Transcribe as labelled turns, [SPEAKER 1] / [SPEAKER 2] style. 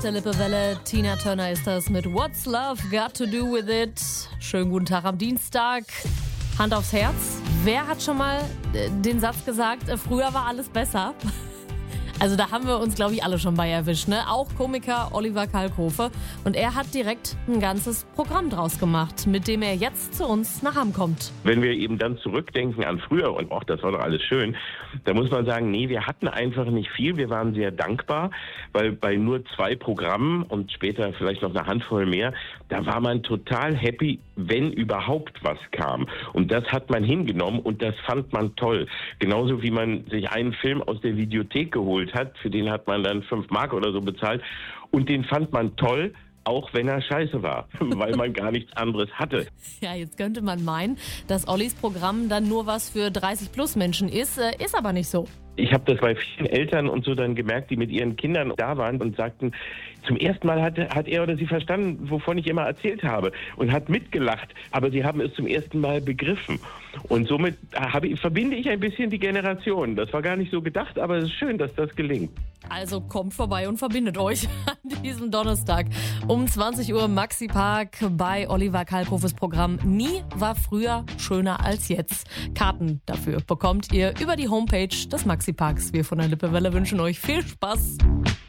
[SPEAKER 1] Der Lippewelle, Tina Turner ist das mit What's Love Got to Do With It. Schönen guten Tag am Dienstag. Hand aufs Herz. Wer hat schon mal den Satz gesagt, früher war alles besser? Also da haben wir uns, glaube ich, alle schon bei erwischt, ne? Auch Komiker Oliver Kalkofe. Und er hat direkt ein ganzes Programm draus gemacht, mit dem er jetzt zu uns nach Hamm kommt.
[SPEAKER 2] Wenn wir eben dann zurückdenken an früher und auch das war doch alles schön, da muss man sagen, nee, wir hatten einfach nicht viel. Wir waren sehr dankbar, weil bei nur 2 Programmen und später vielleicht noch eine Handvoll mehr, da war man total happy, wenn überhaupt was kam. Und das hat man hingenommen und das fand man toll. Genauso wie man sich einen Film aus der Videothek geholt hat, für den hat man dann 5 Mark oder so bezahlt und den fand man toll, auch wenn er scheiße war, weil man gar nichts anderes hatte.
[SPEAKER 1] Ja, jetzt könnte man meinen, dass Ollis Programm dann nur was für 30+ Menschen ist, ist aber nicht so.
[SPEAKER 2] Ich habe das bei vielen Eltern und so dann gemerkt, die mit ihren Kindern da waren und sagten, zum ersten Mal hat er oder sie verstanden, wovon ich immer erzählt habe und hat mitgelacht, aber sie haben es zum ersten Mal begriffen. Und somit verbinde ich ein bisschen die Generationen. Das war gar nicht so gedacht, aber es ist schön, dass das gelingt.
[SPEAKER 1] Also kommt vorbei und verbindet euch an diesem Donnerstag um 20 Uhr im Maxi-Park bei Oliver Kalkofes Programm Nie war früher schöner als jetzt. Karten dafür bekommt ihr über die Homepage des Maxi-Parks. Wir von der Lippewelle wünschen euch viel Spaß.